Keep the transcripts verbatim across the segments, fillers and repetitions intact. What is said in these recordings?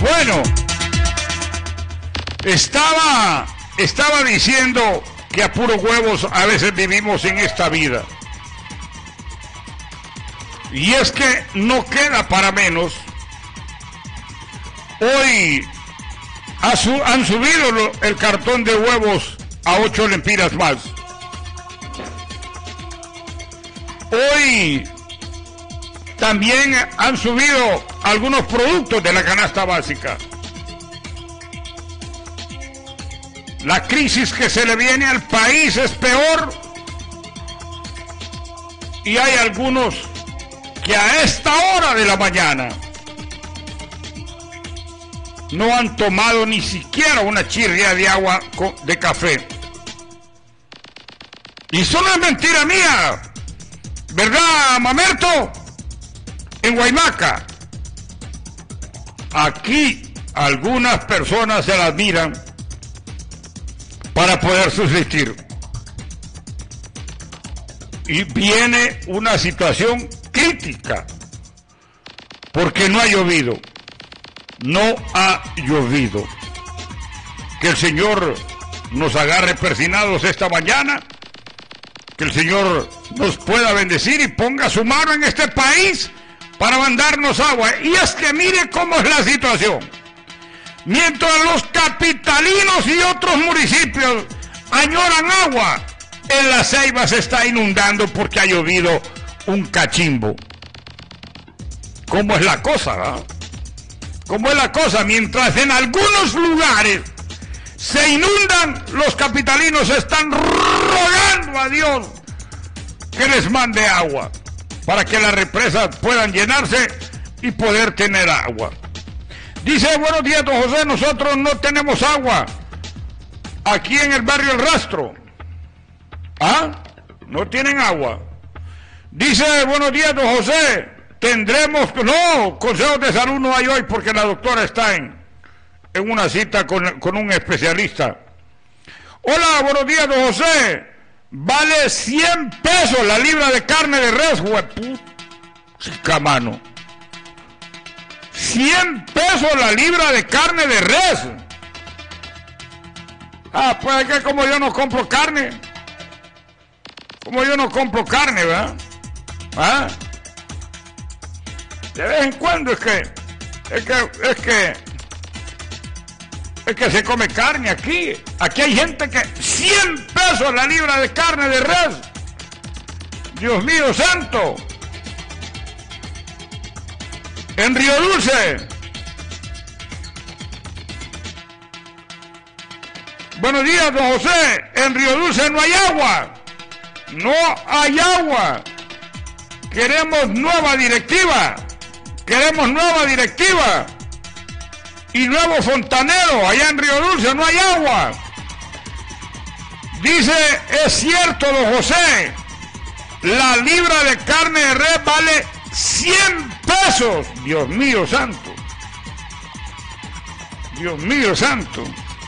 Bueno, estaba, estaba diciendo que a puros huevos a veces vivimos en esta vida. Y es que no queda para menos. Hoy ha su, han subido el cartón de huevos a ocho lempiras más. Hoy también han subido algunos productos de la canasta básica. La crisis que se le viene al país es peor. Y hay algunos que a esta hora de la mañana no han tomado ni siquiera una chirria de agua de café. Y eso no es mentira mía, ¿verdad, Mamerto? En Guaymaca. Aquí algunas personas se las miran para poder subsistir. Y viene una situación crítica, porque no ha llovido, no ha llovido. Que el Señor nos agarre persinados esta mañana, que el Señor nos pueda bendecir y ponga su mano en este país para mandarnos agua. Y es que mire cómo es la situación. Mientras los capitalinos y otros municipios añoran agua, en La Ceiba se está inundando porque ha llovido un cachimbo. ¿Cómo es la cosa, ¿verdad? ¿Cómo es la cosa? Mientras en algunos lugares se inundan, los capitalinos están rogando a Dios que les mande agua para que las represas puedan llenarse y poder tener agua. Dice, buenos días, don José, nosotros no tenemos agua aquí en el barrio El Rastro. ¿Ah? No tienen agua. Dice, buenos días, don José, tendremos... No, consejos de salud no hay hoy porque la doctora está en, en una cita con, con un especialista. Hola, buenos días, don José. Vale cien pesos la libra de carne de res, huepu. Chica mano. cien pesos la libra de carne de res. Ah, pues es que como yo no compro carne. Como yo no compro carne, ¿verdad? ¿Ah? De vez en cuando es que, es que, es que, es que se come carne aquí. Aquí hay gente que cien pesos la libra de carne de res. Dios mío santo. En Río Dulce. Buenos días, don José. En Río Dulce no hay agua. No hay agua. Queremos nueva directiva. Queremos nueva directiva. Y nuevo fontanero. Allá en Río Dulce no hay agua. Dice, es cierto, don José. La libra de carne de res vale cien pesos. Dios mío santo. Dios mío santo.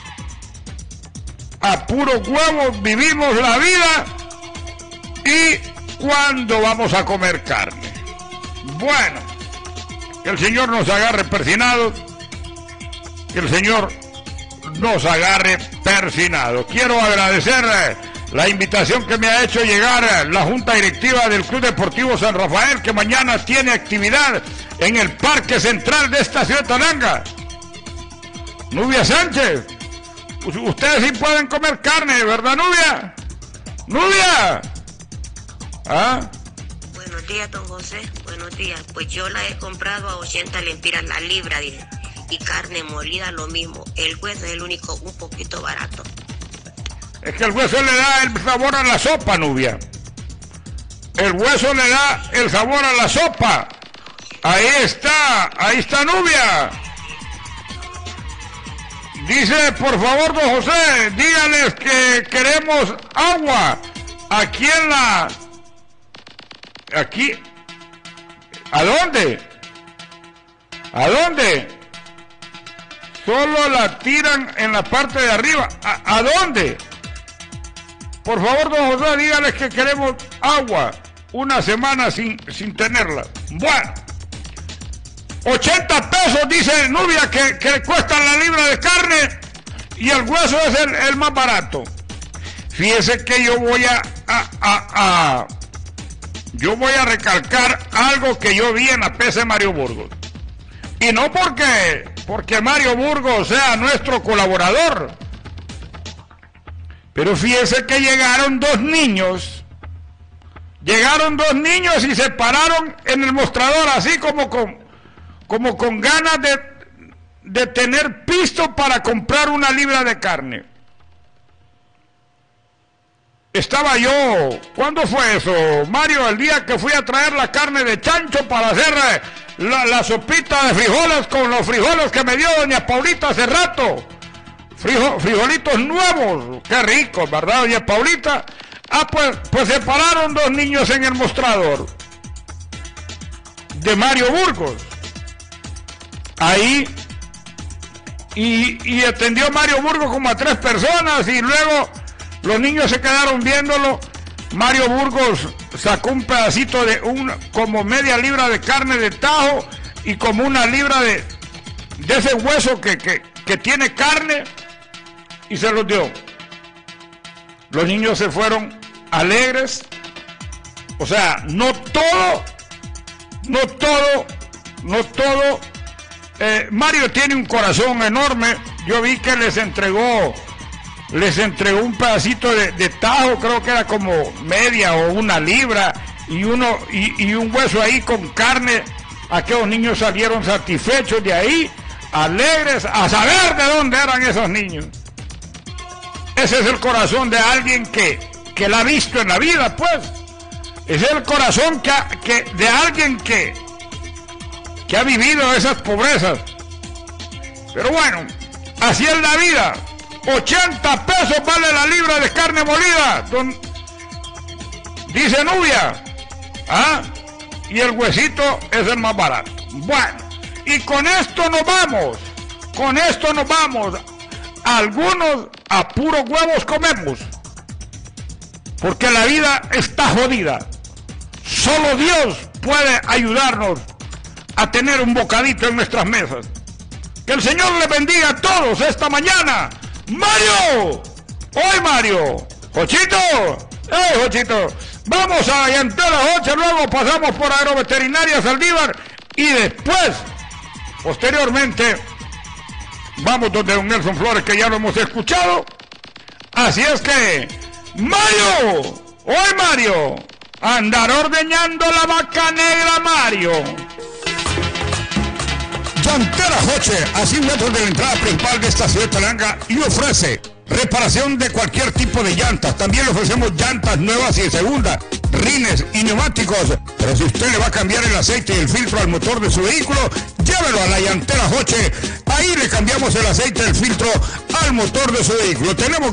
A puros huevos vivimos la vida. ¿Y cuándo vamos a comer carne? Bueno, que el Señor nos agarre persinados, que el Señor nos agarre persinados. Quiero agradecer la invitación que me ha hecho llegar la Junta Directiva del Club Deportivo San Rafael, que mañana tiene actividad en el Parque Central de esta ciudad de Talanga. Nubia Sánchez, ustedes sí pueden comer carne, ¿verdad, Nubia? ¡Nubia! ¿Ah? Buenos días, don José. Buenos días. Pues yo la he comprado a ochenta lempiras la libra, dije. Y carne molida lo mismo. El hueso es el único un poquito barato. Es que el hueso le da el sabor a la sopa, Nubia. El hueso le da el sabor a la sopa. Ahí está, ahí está Nubia. Dice, por favor, don José, dígales que queremos agua. Aquí en la... Aquí. ¿A dónde? ¿A dónde? Solo la tiran en la parte de arriba. ¿A, a dónde? Por favor, don José, dígales que queremos agua. Una semana sin, sin tenerla. Bueno. ochenta pesos, dice Nubia, que, que cuesta la libra de carne y el hueso es el, el más barato. Fíjese que yo voy a, a, a, a yo voy a recalcar algo que yo vi en la P C Mario Burgos. Y no porque, porque Mario Burgos sea nuestro colaborador. Pero fíjese que llegaron dos niños. Llegaron dos niños y se pararon en el mostrador así como con, como con ganas de, de tener pisto para comprar una libra de carne. Estaba yo, ¿cuándo fue eso, Mario? El día que fui a traer la carne de chancho para hacer la, la sopita de frijoles con los frijoles que me dio doña Paulita hace rato. Frijo, frijolitos nuevos, qué ricos, ¿verdad, doña Paulita? Ah, pues, pues se pararon dos niños en el mostrador de Mario Burgos. Ahí, y, y atendió Mario Burgos como a tres personas y luego los niños se quedaron viéndolo. Mario Burgos sacó un pedacito de un, como media libra de carne de tajo y como una libra de, de ese hueso que, que, que tiene carne y se los dio. Los niños se fueron alegres. O sea, no todo, no todo, no todo. Eh, Mario tiene un corazón enorme. Yo vi que les entregó les entregó un pedacito de, de tajo, creo que era como media o una libra, y uno y, y un hueso ahí con carne. Aquellos niños salieron satisfechos de ahí, alegres, a saber de dónde eran esos niños. Ese es el corazón de alguien que, que la ha visto en la vida, pues. Ese es el corazón que, que de alguien que, que ha vivido esas pobrezas. Pero bueno, así es la vida. ochenta pesos vale la libra de carne molida, don, dice Nubia. ¿Ah? Y el huesito es el más barato. Bueno, y con esto nos vamos. Con esto nos vamos. Algunos a puros huevos comemos. Porque la vida está jodida. Solo Dios puede ayudarnos a tener un bocadito en nuestras mesas. Que el Señor les bendiga a todos esta mañana. ¡Mario! ¡Hoy, Mario! ¡Jochito! ¡Eh, Jochito! Vamos a Llantera Joche, luego pasamos por Agroveterinaria Saldívar y después, posteriormente, vamos donde don Nelson Flores, que ya lo hemos escuchado. Así es que, ¡Mario! ¡Hoy, Mario! Andar ordeñando la vaca negra, Mario. Llantera Joche, a cien metros de la entrada principal de esta ciudad de Talanga, y ofrece reparación de cualquier tipo de llantas. También le ofrecemos llantas nuevas y de segunda, rines y neumáticos. Pero si usted le va a cambiar el aceite y el filtro al motor de su vehículo, llévelo a la Llantera Joche. Ahí le cambiamos el aceite y el filtro al motor de su vehículo. Tenemos